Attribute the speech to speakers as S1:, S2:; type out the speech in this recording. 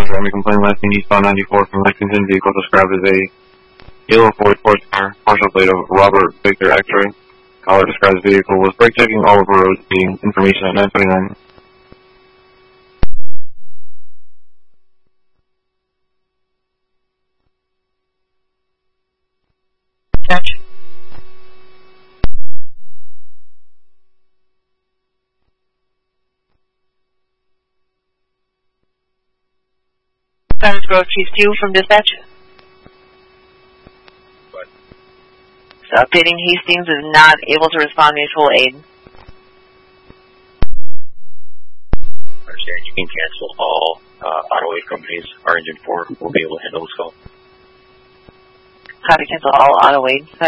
S1: Army complaint last seen eastbound 94 from Lexington. Vehicle described as a yellow Ford sports car. Partial plate of Robert Victor X-ray. Caller describes the vehicle was brake checking all over roads, being information at 929.
S2: Catch. Diamonds Grove, Chief Steele from dispatch.
S3: What?
S2: So updating Hastings is not able to respond mutual aid.
S3: Understand, you can cancel all auto aid companies. Our engine 4 will be able to handle this call.
S2: How to cancel all auto aid.